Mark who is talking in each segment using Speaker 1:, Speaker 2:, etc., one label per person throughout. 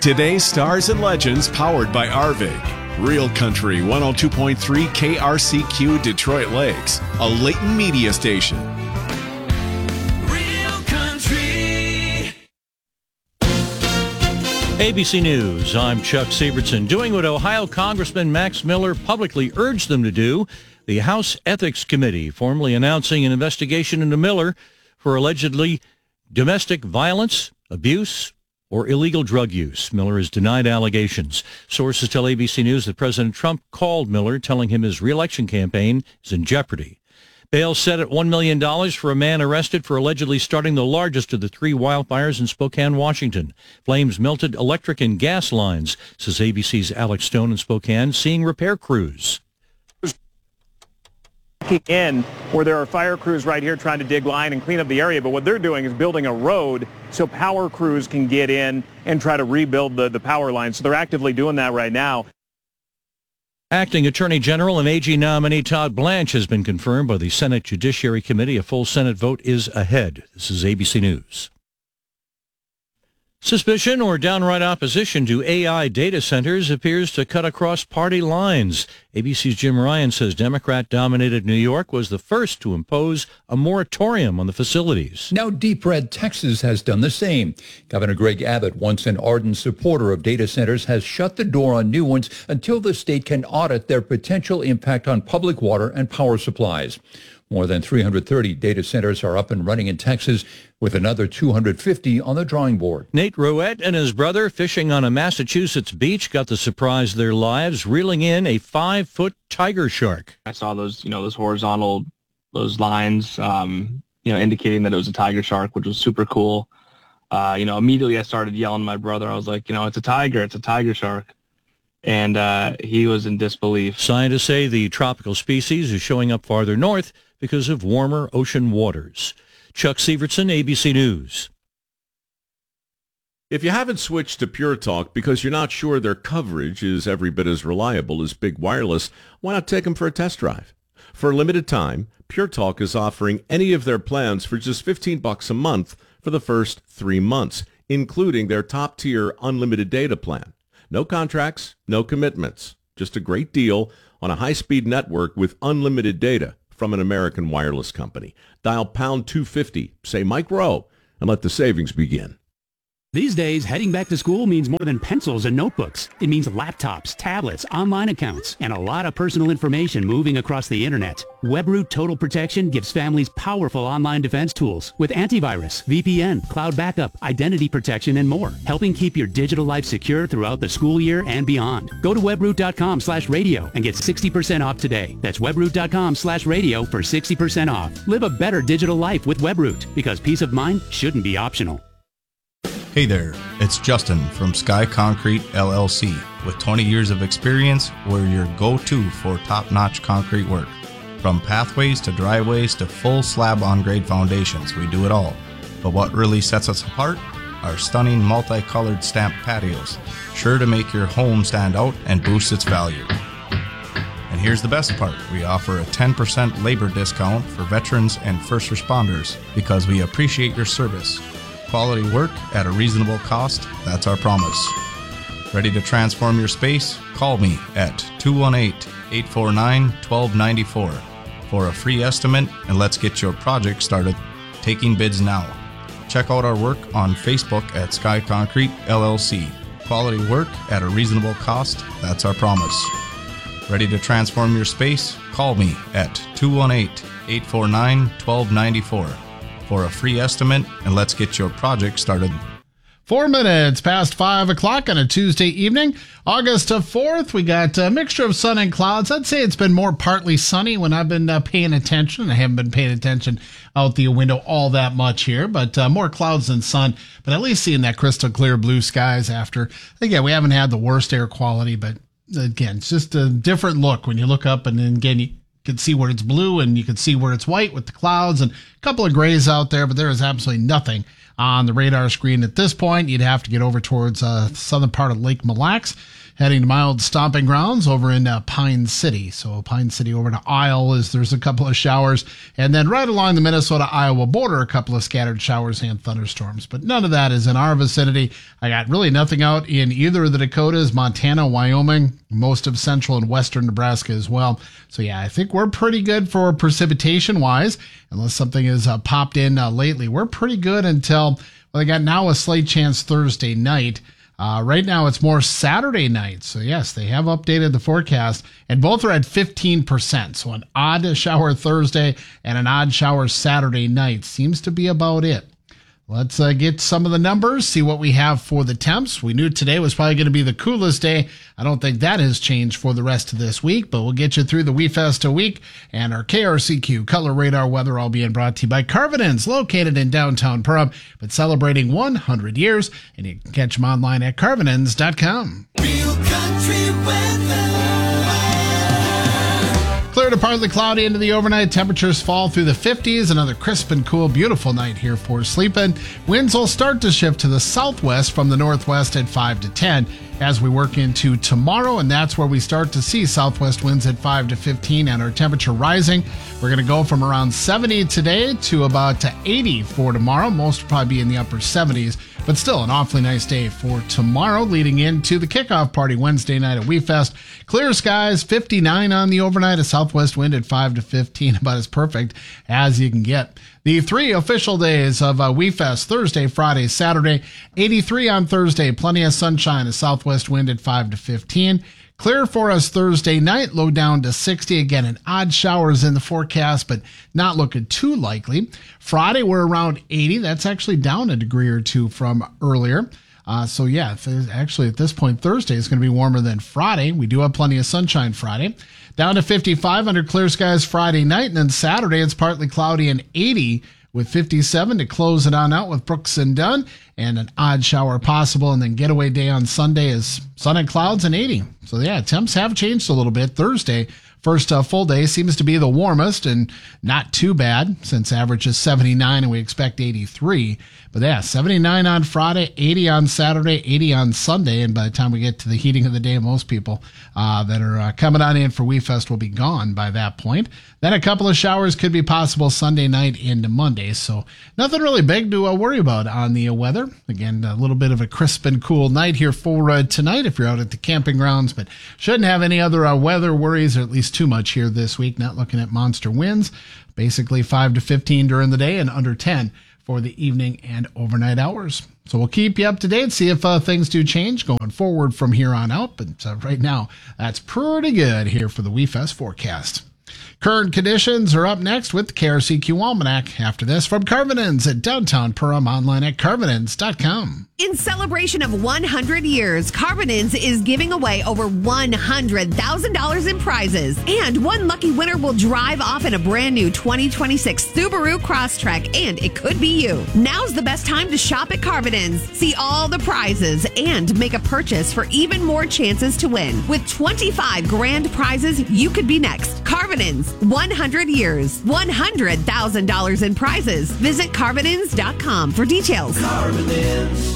Speaker 1: Today's Stars and Legends powered by Arvig. Real Country 102.3 KRCQ Detroit Lakes, a Leighton media station.
Speaker 2: Real Country.
Speaker 3: ABC News, I'm Chuck Sievertson. Doing what Ohio Congressman Max Miller publicly urged them to do, the House Ethics Committee formally announcing an investigation into Miller for allegedly domestic violence, abuse, or illegal drug use. Miller has denied allegations. Sources tell ABC News that President Trump called Miller, telling him his re-election campaign is in jeopardy. Bail set at $1 million for a man arrested for allegedly starting the largest of the three wildfires in Spokane, Washington. Flames melted electric and gas lines, says ABC's Alex Stone in Spokane, seeing repair crews.
Speaker 4: In where there are fire crews right here trying to dig line and clean up the area, but what they're doing is building a road so power crews can get in and try to rebuild the power line. So they're actively doing that right now.
Speaker 3: Acting Attorney General and AG nominee Todd Blanche has been confirmed by the Senate Judiciary Committee. A full Senate vote is ahead. This is ABC News. Suspicion or downright opposition to AI data centers appears to cut across party lines. ABC's Jim Ryan says Democrat-dominated New York was the first to impose a moratorium on the facilities.
Speaker 5: Now Deep Red Texas has done the same. Governor Greg Abbott, once an ardent supporter of data centers, has shut the door on new ones until the state can audit their potential impact on public water and power supplies. More than 330 data centers are up and running in Texas, with another 250 on the drawing board.
Speaker 3: Nate Rouette and his brother fishing on a Massachusetts beach got the surprise of their lives, reeling in a 5-foot tiger shark.
Speaker 6: I saw those horizontal, lines, indicating that it was a tiger shark, which was super cool. Immediately I started yelling at my brother. I was like, it's a tiger shark. And he was in disbelief.
Speaker 3: Scientists say the tropical species is showing up farther north because of warmer ocean waters. Chuck Sievertson, ABC News.
Speaker 7: If you haven't switched to Pure Talk because you're not sure their coverage is every bit as reliable as Big Wireless, why not take them for a test drive? For a limited time, Pure Talk is offering any of their plans for just $15 a month for the first 3 months, including their top-tier unlimited data plan. No contracts, no commitments. Just a great deal on a high-speed network with unlimited data from an American wireless company. Dial pound 250, say Mike Rowe, and let the savings begin.
Speaker 8: These days, heading back to school means more than pencils and notebooks. It means laptops, tablets, online accounts, and a lot of personal information moving across the internet. WebRoot Total Protection gives families powerful online defense tools with antivirus, VPN, cloud backup, identity protection, and more, helping keep your digital life secure throughout the school year and beyond. Go to webroot.com/radio and get 60% off today. That's webroot.com/radio for 60% off. Live a better digital life with WebRoot, because peace of mind shouldn't be optional.
Speaker 9: Hey there, it's Justin from Sky Concrete LLC. With 20 years of experience, we're your go-to for top-notch concrete work. From pathways to driveways to full slab-on-grade foundations, we do it all. But what really sets us apart? Our stunning multicolored stamped patios, sure to make your home stand out and boost its value. And here's the best part, we offer a 10% labor discount for veterans and first responders because we appreciate your service. Quality work at a reasonable cost, that's our promise. Ready to transform your space? Call me at 218-849-1294 for a free estimate, and let's get your project started. Taking bids now. Check out our work on Facebook at Sky Concrete LLC. Quality work at a reasonable cost, that's our promise. Ready to transform your space? Call me at 218-849-1294 for a free estimate, and let's get your project started.
Speaker 10: 4 minutes past 5 o'clock on a Tuesday evening, August 4th. We got a mixture of sun and clouds. I'd say it's been more partly sunny when I've been paying attention. I haven't been paying attention out the window all that much here, but more clouds than sun. But at least seeing that crystal clear blue skies after. Again, we haven't had the worst air quality, but again, it's just a different look when you look up, and then again, you can see where it's blue and you can see where it's white with the clouds and a couple of grays out there, but there is absolutely nothing on the radar screen at this point. You'd have to get over towards the southern part of Lake Mille Lacs heading to my old stomping grounds over in Pine City. So Pine City over to Isle there's a couple of showers. And then right along the Minnesota-Iowa border, a couple of scattered showers and thunderstorms. But none of that is in our vicinity. I got really nothing out in either of the Dakotas, Montana, Wyoming, most of central and western Nebraska as well. So yeah, I think we're pretty good for precipitation-wise, unless something has popped in lately. We're pretty good until, well, they got now a slight chance Thursday night. Right now it's more Saturday night. So yes, they have updated the forecast, and both are at 15%. So an odd shower Thursday and an odd shower Saturday night seems to be about it. Let's get some of the numbers, see what we have for the temps. We knew today was probably going to be the coolest day. I don't think that has changed for the rest of this week, but we'll get you through the WeFest week and our KRCQ Color Radar weather, all being brought to you by Carvinens, located in downtown Pahrump, but celebrating 100 years. And you can catch them online at carvinens.com.
Speaker 2: Real country weather.
Speaker 10: Clear to partly cloudy into the overnight. Temperatures fall through the 50s. Another crisp and cool, beautiful night here for sleeping. Winds will start to shift to the southwest from the northwest at 5 to 10 as we work into tomorrow, and that's where we start to see southwest winds at 5 to 15 and our temperature rising. We're going to go from around 70 today to about 80 for tomorrow. Most will probably be in the upper 70s, but still an awfully nice day for tomorrow, leading into the kickoff party Wednesday night at WeFest. Clear skies, 59 on the overnight, a southwest wind at 5 to 15, about as perfect as you can get. The 3 official days of WeFest, Thursday, Friday, Saturday, 83 on Thursday, plenty of sunshine, a southwest wind at 5 to 15. Clear for us Thursday night, low down to 60. Again, an odd showers in the forecast, but not looking too likely. Friday, we're around 80. That's actually down a degree or two from earlier. So yeah, actually at this point, Thursday is going to be warmer than Friday. We do have plenty of sunshine Friday. Down to 55 under clear skies Friday night. And then Saturday, it's partly cloudy and 80 with 57 to close it on out with Brooks and Dunn. And an odd shower possible. And then getaway day on Sunday is sun and clouds and 80. So yeah, temps have changed a little bit. Thursday, first full day, seems to be the warmest and not too bad since average is 79 and we expect 83. But yeah, 79 on Friday, 80 on Saturday, 80 on Sunday. And by the time we get to the heating of the day, most people that are coming on in for WeFest will be gone by that point. Then a couple of showers could be possible Sunday night into Monday. So nothing really big to worry about on the weather. Again, a little bit of a crisp and cool night here for tonight if you're out at the camping grounds, but shouldn't have any other weather worries, or at least too much here this week. Not looking at monster winds. Basically 5 to 15 during the day and under 10 for the evening and overnight hours. So we'll keep you up to date, see if things do change going forward from here on out. But right now, that's pretty good here for the WeFest forecast. Current conditions are up next with the KRCQ Almanac. After this, from Carvinens at downtown Pahrump, online at carvinens.com.
Speaker 11: In celebration of 100 years, Carvinens is giving away over $100,000 in prizes. And one lucky winner will drive off in a brand new 2026 Subaru Crosstrek, and it could be you. Now's the best time to shop at Carvinens. See all the prizes and make a purchase for even more chances to win. With 25 grand prizes, you could be next. Carvinens, 100 years, $100,000 in prizes. Visit carvinens.com for details.
Speaker 2: Carvinens.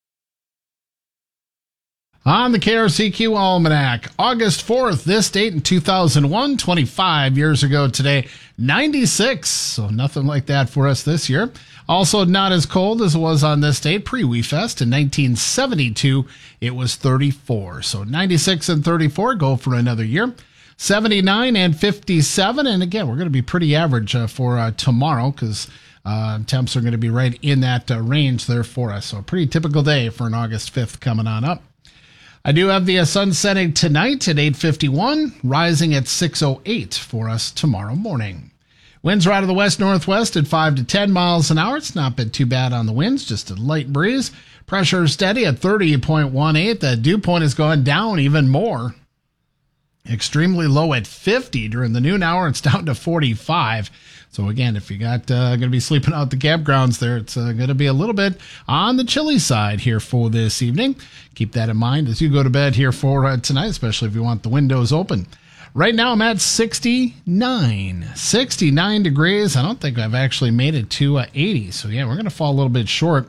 Speaker 10: On the KRCQ Almanac, August 4th, this date in 2001, 25 years ago today, 96. So nothing like that for us this year. Also not as cold as it was on this date, pre-WeFest. In 1972, it was 34. So 96 and 34 go for another year. 79 and 57. And again, we're going to be pretty average for tomorrow because temps are going to be right in that range there for us. So a pretty typical day for an August 5th coming on up. I do have the sun setting tonight at 8:51, rising at 6:08 for us tomorrow morning. Winds are out of the west-northwest at 5 to 10 miles an hour. It's not been too bad on the winds, just a light breeze. Pressure steady at 30.18. The dew point has gone down even more. Extremely low at 50 during the noon hour. It's down to 45. So again, if you got going to be sleeping out the campgrounds there, it's going to be a little bit on the chilly side here for this evening. Keep that in mind as you go to bed here for tonight, especially if you want the windows open. Right now I'm at 69 degrees. I don't think I've actually made it to 80. So yeah, we're going to fall a little bit short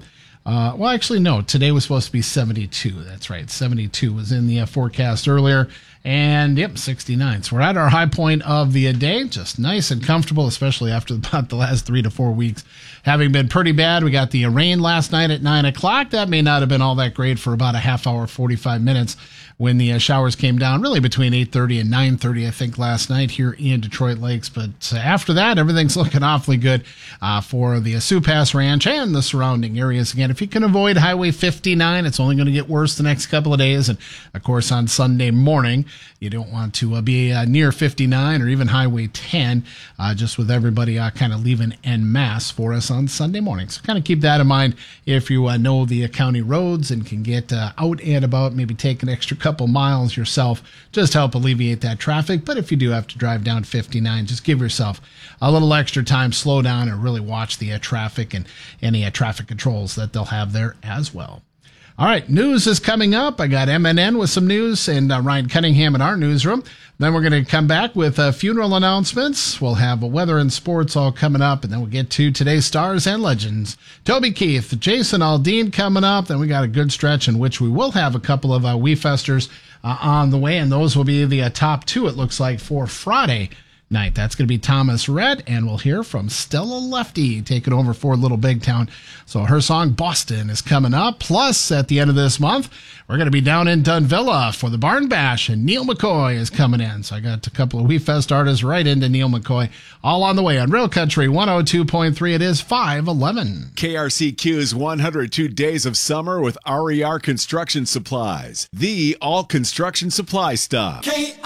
Speaker 10: Well, actually, no. Today was supposed to be 72. That's right. 72 was in the forecast earlier. And, 69. So we're at our high point of the day. Just nice and comfortable, especially after about the last 3 to 4 weeks having been pretty bad. We got the rain last night at 9 o'clock. That may not have been all that great for about a half hour, 45 minutes when the showers came down, really between 8:30 and 9:30, I think, last night here in Detroit Lakes. But after that, everything's looking awfully good for the Sioux Pass Ranch and the surrounding areas. Again, if you can avoid Highway 59, it's only going to get worse the next couple of days. And, of course, on Sunday morning, you don't want to be near 59 or even Highway 10, just with everybody kind of leaving en masse for us on Sunday morning. So kind of keep that in mind if you know the county roads and can get out and about, maybe take an extra couple miles yourself, just help alleviate that traffic. But if you do have to drive down 59, just give yourself a little extra time, slow down, and really watch the traffic and any traffic controls that they'll have there as well. All right, news is coming up. I got MNN with some news and Ryan Cunningham in our newsroom. Then we're going to come back with funeral announcements. We'll have weather and sports all coming up, and then we'll get to today's stars and legends. Toby Keith, Jason Aldean coming up. Then we got a good stretch in which we will have a couple of WeFesters on the way, and those will be the top two, it looks like, for Friday night. That's going to be Thomas Rhett, and we'll hear from Stella Lefty taking over for Little Big Town. So her song Boston is coming up. Plus, at the end of this month, we're going to be down in Dunvilla for the Barn Bash, and Neil McCoy is coming in. So I got a couple of WeFest artists right into Neil McCoy, all on the way on Real Country 102.3. It is 5:11.
Speaker 1: KRCQ's 102 Days of Summer with RER Construction Supplies, the all construction supply stop.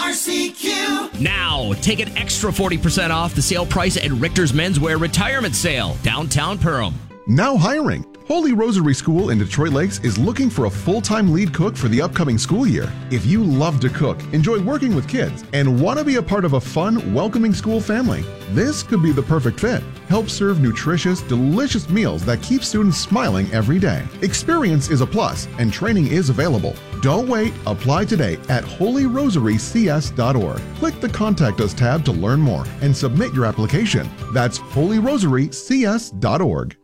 Speaker 2: KRCQ.
Speaker 12: Now, take an extra 40% off the sale price at Richter's Menswear Retirement Sale, downtown Perham.
Speaker 13: Now hiring. Holy Rosary School in Detroit Lakes is looking for a full-time lead cook for the upcoming school year. If you love to cook, enjoy working with kids, and want to be a part of a fun, welcoming school family, this could be the perfect fit. Help serve nutritious, delicious meals that keep students smiling every day. Experience is a plus, and training is available. Don't wait. Apply today at holyrosarycs.org. Click the Contact Us tab to learn more and submit your application. That's holyrosarycs.org.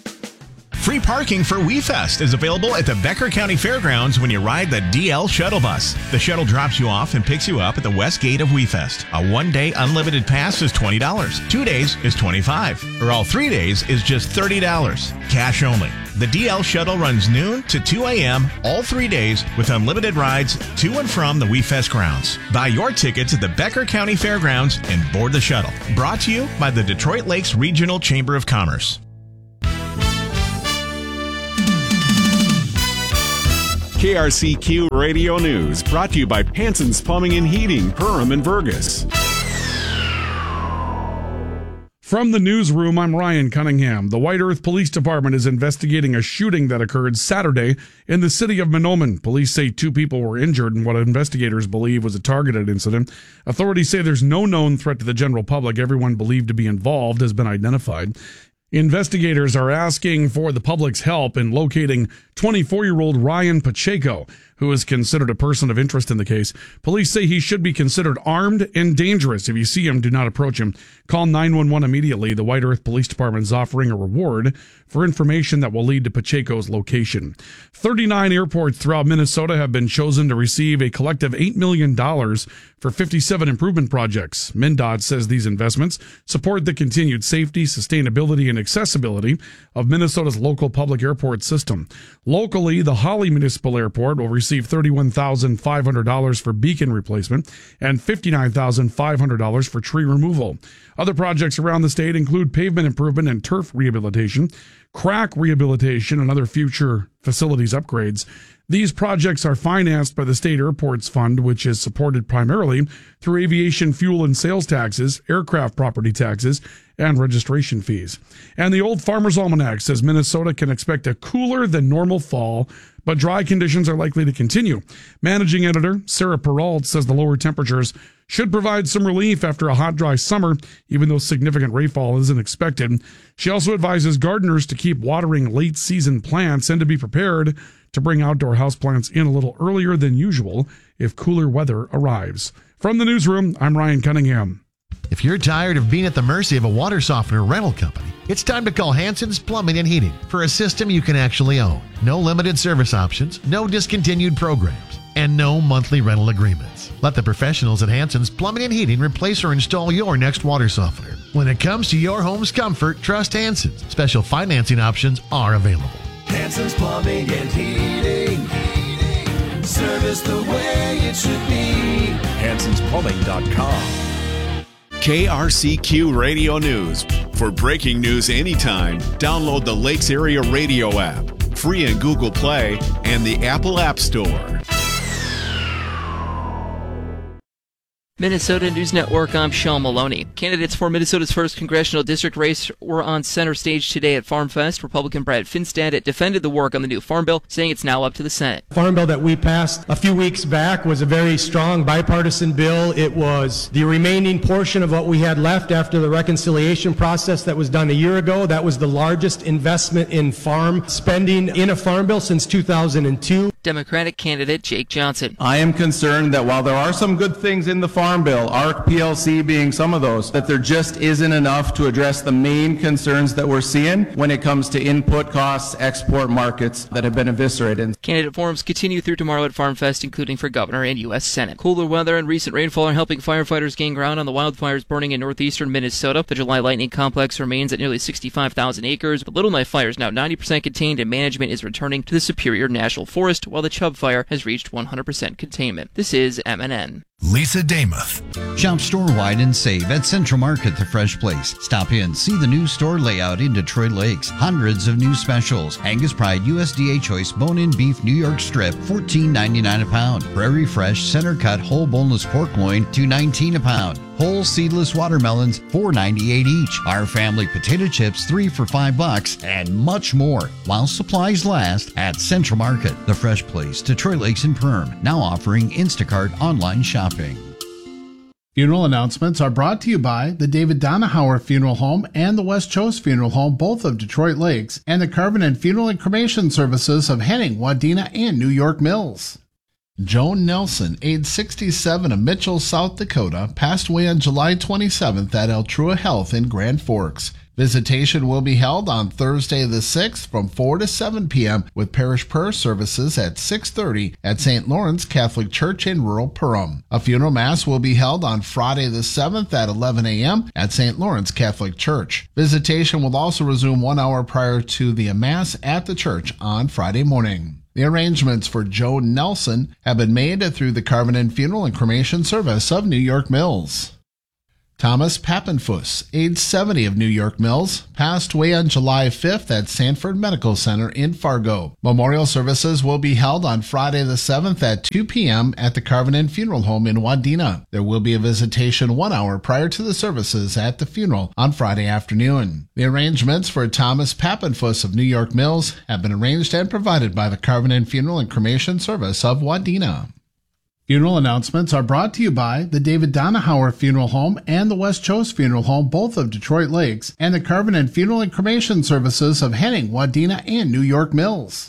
Speaker 14: Free parking for WeFest is available at the Becker County Fairgrounds when you ride the DL Shuttle Bus. The shuttle drops you off and picks you up at the west gate of WeFest. A one-day unlimited pass is $20. 2 days is $25. Or all 3 days is just $30. Cash only. The DL Shuttle runs noon to 2 a.m. all 3 days with unlimited rides to and from the WeFest grounds. Buy your tickets at the Becker County Fairgrounds and board the shuttle. Brought to you by the Detroit Lakes Regional Chamber of Commerce.
Speaker 1: KRCQ Radio News, brought to you by Panson's Plumbing and Heating, Perham and Vergas.
Speaker 15: From the newsroom, I'm Ryan Cunningham. The White Earth Police Department is investigating a shooting that occurred Saturday in the city of Mahnomen. Police say 2 people were injured in what investigators believe was a targeted incident. Authorities say there's no known threat to the general public. Everyone believed to be involved has been identified. Investigators are asking for the public's help in locating 24-year-old Ryan Pacheco, who is considered a person of interest in the case. Police say he should be considered armed and dangerous. If you see him, do not approach him. Call 911 immediately. The White Earth Police Department is offering a reward for information that will lead to Pacheco's location. 39 airports throughout Minnesota have been chosen to receive a collective $8 million for 57 improvement projects. MnDOT says these investments support the continued safety, sustainability, and accessibility of Minnesota's local public airport system. Locally, the Holly Municipal Airport will receive $31,500 for beacon replacement and $59,500 for tree removal. Other projects around the state include pavement improvement and turf rehabilitation, crack rehabilitation, and other future facilities upgrades. These projects are financed by the State Airports Fund, which is supported primarily through aviation fuel and sales taxes, aircraft property taxes, and registration fees. And the Old Farmer's Almanac says Minnesota can expect a cooler than normal fall, but dry conditions are likely to continue. Managing editor Sarah Peralt says the lower temperatures should provide some relief after a hot, dry summer, even though significant rainfall isn't expected. She also advises gardeners to keep watering late-season plants and to be prepared to bring outdoor houseplants in a little earlier than usual if cooler weather arrives. From the newsroom, I'm Ryan Cunningham.
Speaker 16: If you're tired of being at the mercy of a water softener rental company, it's time to call Hanson's Plumbing and Heating for a system you can actually own. No limited service options, no discontinued programs, and no monthly rental agreements. Let the professionals at Hanson's Plumbing and Heating replace or install your next water softener. When it comes to your home's comfort, trust Hanson's. Special financing options are available.
Speaker 2: Hanson's Plumbing and Heating. Service the way it should be.
Speaker 1: Hanson'sPlumbing.com. KRCQ Radio News. For breaking news anytime, download the Lakes Area Radio app, free in Google Play and the Apple App Store.
Speaker 17: Minnesota News Network, I'm Sean Maloney. Candidates for Minnesota's first congressional district race were on center stage today at Farm Fest. Republican Brad Finstad defended the work on the new Farm Bill, saying it's now up to the Senate.
Speaker 18: The Farm Bill that we passed a few weeks back was a very strong bipartisan bill. It was the remaining portion of what we had left after the reconciliation process that was done a year ago. That was the largest investment in farm spending in a Farm Bill since 2002.
Speaker 17: Democratic candidate Jake Johnson.
Speaker 19: I am concerned that while there are some good things in the Farm Bill, ARC PLC being some of those, that there just isn't enough to address the main concerns that we're seeing when it comes to input costs, export markets that have been eviscerated.
Speaker 17: Candidate forums continue through tomorrow at Farm Fest, including for governor and U.S. Senate. Cooler weather and recent rainfall are helping firefighters gain ground on the wildfires burning in northeastern Minnesota. The July lightning complex remains at nearly 65,000 acres. The Little Knife fire is now 90% contained and management is returning to the Superior National Forest, while the Chubb fire has reached 100% containment. This is MNN.
Speaker 20: Lisa Damuth. Shop store-wide and save at Central Market, the fresh place. Stop in, see the new store layout in Detroit Lakes. Hundreds of new specials. Angus Pride USDA Choice Bone-In Beef New York Strip, $14.99 a pound. Prairie Fresh Center Cut Whole Boneless Pork Loin, $2.19 a pound. Whole seedless watermelons, $4.98 each. Our family potato chips, 3 for $5, and much more. While supplies last at Central Market, the fresh place, Detroit Lakes and Perm. Now offering Instacart online shopping.
Speaker 10: Funeral announcements are brought to you by the David Donahauer Funeral Home and the West Chose Funeral Home, both of Detroit Lakes, and the Carbonin Funeral and Cremation Services of Henning, Wadena, and New York Mills. Joan Nelson, age 67, of Mitchell, South Dakota, passed away on July 27th at Altrua Health in Grand Forks. Visitation will be held on Thursday the 6th from 4 to 7 p.m. with parish prayer services at 6:30 at St. Lawrence Catholic Church in rural Perham. A funeral mass will be held on Friday the 7th at 11 a.m. at St. Lawrence Catholic Church. Visitation will also resume 1 hour prior to the mass at the church on Friday morning. The arrangements for Joan Nelson have been made through the Carbonin Funeral and Cremation Service of New York Mills. Thomas Pappenfuss, age 70, of New York Mills, passed away on July 5th at Sanford Medical Center in Fargo. Memorial services will be held on Friday the 7th at 2 p.m. at the Carbonin Funeral Home in Wadena. There will be a visitation 1 hour prior to the services at the funeral on Friday afternoon. The arrangements for Thomas Pappenfuss of New York Mills have been arranged and provided by the Carbonin Funeral and Cremation Service of Wadena. Funeral announcements are brought to you by the David Donahauer Funeral Home and the West Chose Funeral Home, both of Detroit Lakes, and the Carbonin Funeral and Cremation Services of Henning, Wadena, and New York Mills.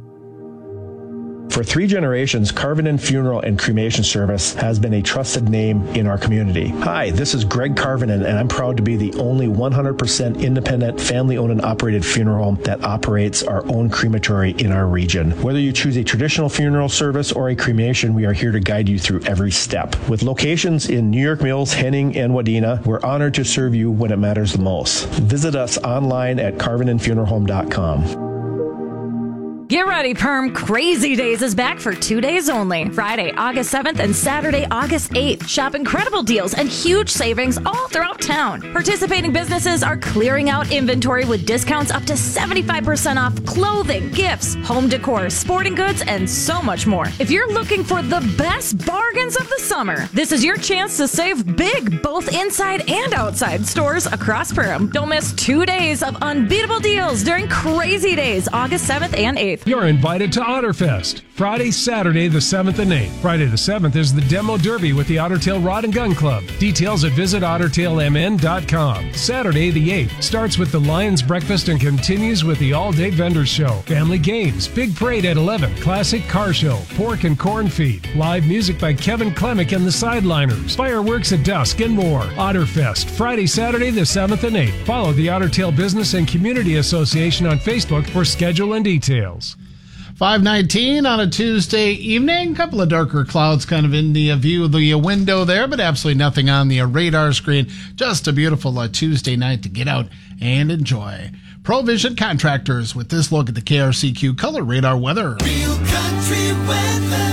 Speaker 21: For 3 generations, Carbonin Funeral and Cremation Service has been a trusted name in our community. Hi, this is Greg Carbonin, and I'm proud to be the only 100% independent, family-owned and operated funeral home that operates our own crematory in our region. Whether you choose a traditional funeral service or a cremation, we are here to guide you through every step. With locations in New York Mills, Henning, and Wadena, we're honored to serve you when it matters the most. Visit us online at carboninfuneralhome.com.
Speaker 22: Get ready, Perm. Crazy Days is back for 2 days only. Friday, August 7th and Saturday, August 8th. Shop incredible deals and huge savings all throughout town. Participating businesses are clearing out inventory with discounts up to 75% off clothing, gifts, home decor, sporting goods, and so much more. If you're looking for the best bargains of the summer, this is your chance to save big, both inside and outside stores across Perham. Don't miss 2 days of unbeatable deals during Crazy Days, August 7th and 8th.
Speaker 4: 8th, you're invited to Otterfest. Friday, Saturday, the 7th and 8th. Friday the 7th is the Demo Derby with the Otter Tail Rod and Gun Club. Details at visitottertailmn.com. Saturday the 8th starts with the Lions Breakfast and continues with the All-Day Vendors Show. Family games, big parade at 11, classic car show, pork and corn feed, live music by Kevin Klemick and the Sideliners, fireworks at dusk, and more. Otterfest, Friday, Saturday the 7th and 8th. Follow the Otter Tail Business and Community Association on Facebook for schedule and details.
Speaker 10: 5:19 on a Tuesday evening. A couple of darker clouds kind of in the view of the window there, but absolutely nothing on the radar screen. Just a beautiful Tuesday night to get out and enjoy. ProVision Contractors with this look at the KRCQ Color Radar weather.
Speaker 2: Real country weather.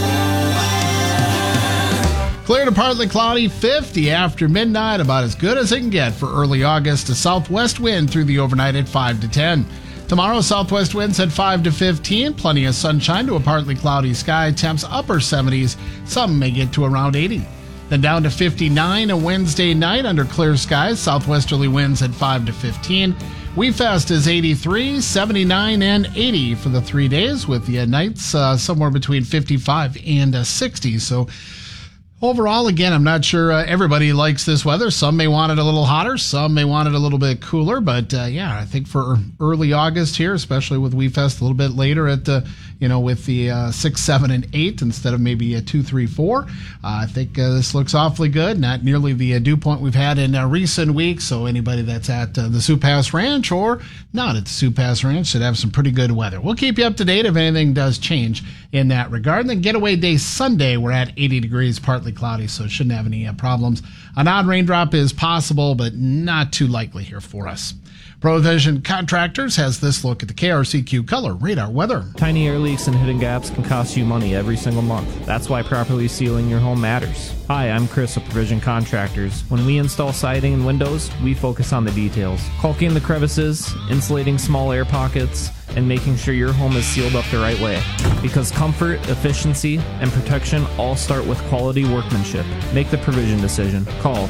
Speaker 10: Clear to partly cloudy, 50 after midnight, about as good as it can get for early August. A southwest wind through the overnight at 5 to 10. Tomorrow, southwest winds at 5 to 15. Plenty of sunshine to a partly cloudy sky. Temps upper 70s. Some may get to around 80. Then down to 59 a Wednesday night under clear skies. Southwesterly winds at 5 to 15. WeFest is 83, 79, and 80 for the 3 days, with the nights somewhere between 55 and 60. So overall, again, I'm not sure everybody likes this weather. Some may want it a little hotter. Some may want it a little bit cooler. But, yeah, I think for early August here, especially with WeFest a little bit later at the, with the 6, 7, and 8 instead of maybe a 2, 3, 4, I think this looks awfully good. Not nearly the dew point we've had in recent weeks. So anybody that's at the Sioux Pass Ranch or not at the Sioux Pass Ranch should have some pretty good weather. We'll keep you up to date if anything does change in that regard. And then Getaway Day Sunday, we're at 80 degrees, partly cloudy, so shouldn't have any problems. An odd raindrop is possible, but not too likely here for us. ProVision Contractors has this look at the KRCQ Color Radar weather.
Speaker 5: Tiny air leaks and hidden gaps can cost you money every single month. That's why properly sealing your home matters. Hi, I'm Chris of ProVision Contractors. When we install siding and windows, we focus on the details. Caulking the crevices, insulating small air pockets, and making sure your home is sealed up the right way. Because comfort, efficiency, and protection all start with quality workmanship. Make the ProVision decision. Call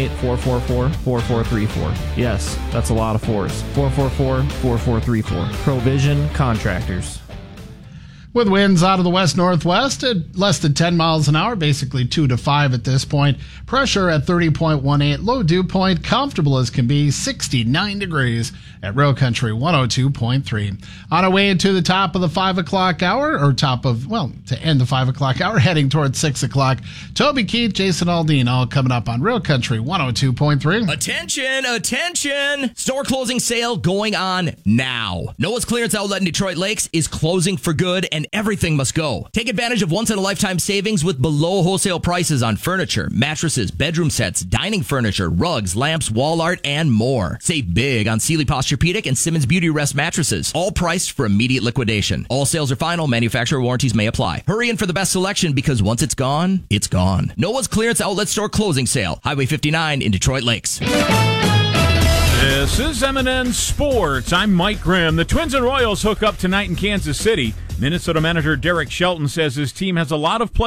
Speaker 5: 218-444-4434. Yes, that's a lot of fours. 444-4434. ProVision Contractors.
Speaker 10: With winds out of the west-northwest at less than 10 miles an hour, basically 2 to 5 at this point. Pressure at 30.18. Low dew point, comfortable as can be, 69 degrees at Real Country 102.3. On our way into the top of the 5 o'clock hour, or to end the 5 o'clock hour, heading towards 6 o'clock. Toby Keith, Jason Aldean, all coming up on Real Country 102.3.
Speaker 12: Attention, attention! Store closing sale going on now. Noah's Clearance Outlet in Detroit Lakes is closing for good, and everything must go. Take advantage of once-in-a-lifetime savings with below wholesale prices on furniture, mattresses, bedroom sets, dining furniture, rugs, lamps, wall art, and more. Save big on Sealy Posturepedic and Simmons Beauty Rest mattresses, all priced for immediate liquidation. All sales are final. Manufacturer warranties may apply. Hurry in for the best selection because once it's gone, it's gone. Noah's Clearance Outlet Store closing sale. Highway 59 in Detroit Lakes.
Speaker 23: This is M&N Sports. I'm Mike Grimm. The Twins and Royals hook up tonight in Kansas City. Minnesota manager Derek Shelton says his team has a lot of players